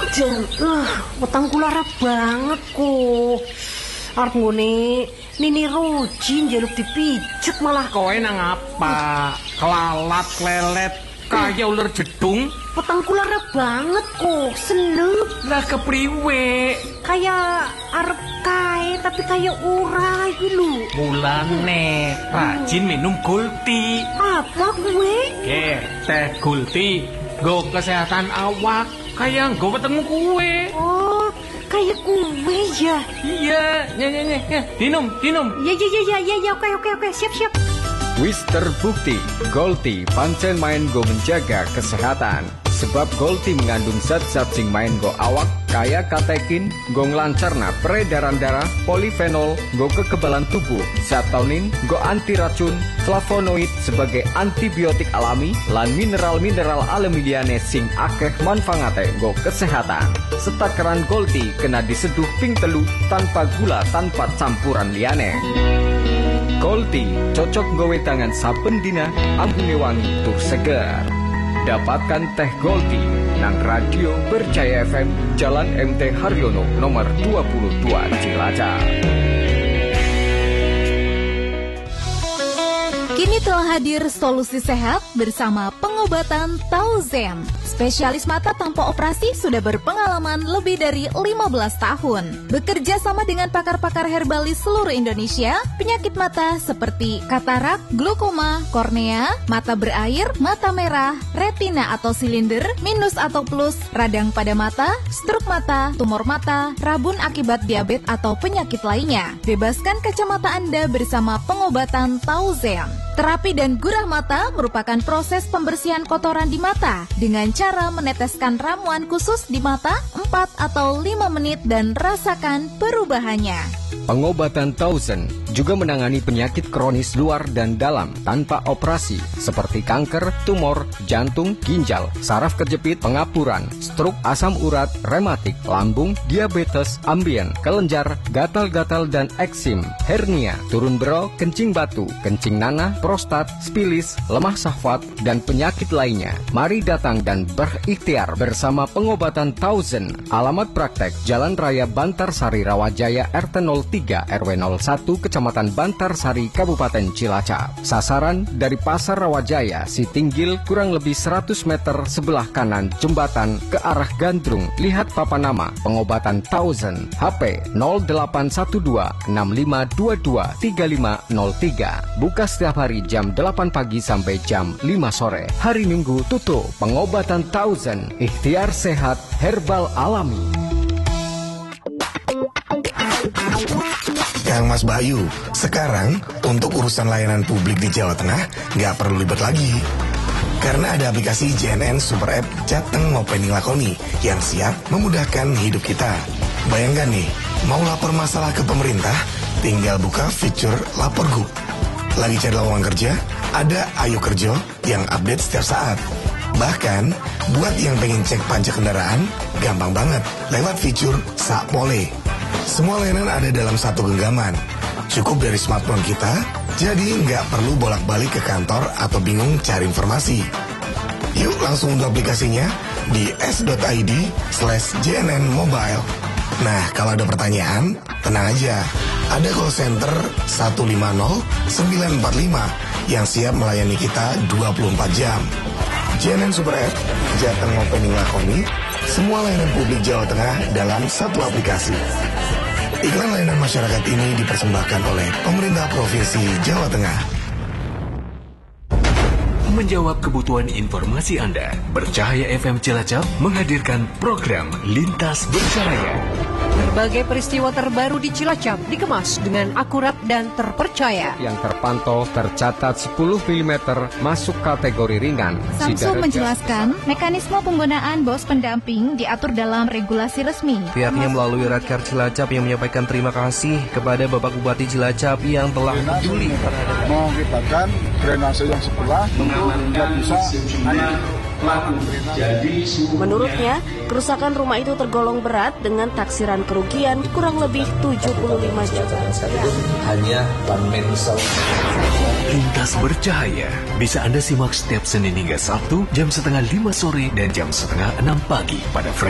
Jan, wetengku lara banget kok. Arep ngene Nini Roji njaluk dipijet malah kowe nang apa? Kelalat lelet kaya ular jedung. Wetengku lara banget kok, seneng. Lah kepriwe? Kayak arep kae tapi kayak ora iki lho. Mulane rajin minum Gulti. Apa kuwe? Teh Gulti nggo kesehatan awak kaya nggo wetengmu kuwe. Oh, kayak kuwe ya. Iya, dinum. Ya, oke, siap. Wis terbukti, Gulti pancen main go menjaga kesehatan. Sebab Gulti mengandung zat-zat sing main go awak kaya katekin, go nglancarna peredaran darah, polifenol, go kekebalan tubuh, zat taunin, go anti racun, flavonoid sebagai antibiotik alami, lan mineral-mineral alami liyane sing akeh manfaate go kesehatan. Setakaran Gulti kena diseduh ping telu tanpa gula, tanpa campuran liyane. Gulti cocok gowe tangan saben dina, ambune wangi tur seger. Dapatkan teh Gulti nang Radio Berjaya FM, Jalan MT Haryono nomor 22 Cilacap. Kini telah hadir solusi sehat bersama pengobatan Tauzen. Spesialis mata tanpa operasi sudah berpengalaman lebih dari 15 tahun. Bekerja sama dengan pakar-pakar herbalis seluruh Indonesia, penyakit mata seperti katarak, glaukoma, kornea, mata berair, mata merah, retina atau silinder, minus atau plus, radang pada mata, stroke mata, tumor mata, rabun akibat diabetes atau penyakit lainnya. Bebaskan kacamata Anda bersama pengobatan Tauzen. Terapi dan gurah mata merupakan proses pembersihan kotoran di mata dengan cara meneteskan ramuan khusus di mata 4 atau 5 menit dan rasakan perubahannya. Pengobatan Tauzen juga menangani penyakit kronis luar dan dalam tanpa operasi seperti kanker, tumor, jantung, ginjal, saraf kejepit, pengapuran, stroke, asam urat, rematik, lambung, diabetes, ambien, kelenjar, gatal-gatal dan eksim, hernia, turun bero, kencing batu, kencing nanah, prostat, spilis, lemah syahwat, dan penyakit lainnya. Mari datang dan berikhtiar bersama pengobatan Tauzen. Alamat praktek Jalan Raya Bantarsari Rawajaya RT 03 RW 01 Kecamatan Bantarsari Kabupaten Cilacap. Sasaran dari Pasar Rawajaya Sitinggil kurang lebih 100 meter sebelah kanan jembatan ke arah Gandrung. Lihat papan nama pengobatan Tauzen. HP 0812 6522 3503. Buka setiap hari jam 8 pagi sampai jam 5 sore. Hari Minggu tutup. Pengobatan Tauzen. Ikhtiar sehat herbal alami. Kang Mas Bayu, sekarang untuk urusan layanan publik di Jawa Tengah nggak perlu ribet lagi. Karena ada aplikasi JNN Super App Jateng Ngopeni Lakoni yang siap memudahkan hidup kita. Bayangkan nih, mau lapor masalah ke pemerintah, tinggal buka fitur Lapor Gub. Lagi cari lowongan kerja, ada Ayo Kerjo yang update setiap saat. Bahkan, buat yang pengen cek pajak kendaraan, gampang banget lewat fitur Sakpole. Semua layanan ada dalam satu genggaman. Cukup dari smartphone kita, jadi nggak perlu bolak-balik ke kantor atau bingung cari informasi. Yuk langsung unduh aplikasinya di s.id/JNN Mobile. Nah, kalau ada pertanyaan, tenang aja. Ada call center 150 945 yang siap melayani kita 24 jam. JNN Super App, Jateng Ngopeni Lakoni, semua layanan publik Jawa Tengah dalam satu aplikasi. Iklan layanan masyarakat ini dipersembahkan oleh Pemerintah Provinsi Jawa Tengah. Menjawab kebutuhan informasi Anda, Bercahaya FM Cilacap menghadirkan program Lintas Bercahaya. Berbagai peristiwa terbaru di Cilacap dikemas dengan akurat dan terpercaya. Yang terpantau tercatat 10 mm masuk kategori ringan. Samsul menjelaskan mekanisme penggunaan bos pendamping diatur dalam regulasi resmi. Pihaknya melalui Radkar Cilacap yang menyampaikan terima kasih kepada Bapak Bupati Cilacap yang telah peduli terhadap mengakibatkan drainase yang sebelah tidak bisa Menurutnya, kerusakan rumah itu tergolong berat dengan taksiran kerugian kurang lebih 75 juta. Hanya Lintas Bercahaya bisa Anda simak setiap Senin hingga Sabtu jam 4:30 sore dan jam 5:30 pagi pada frekuensi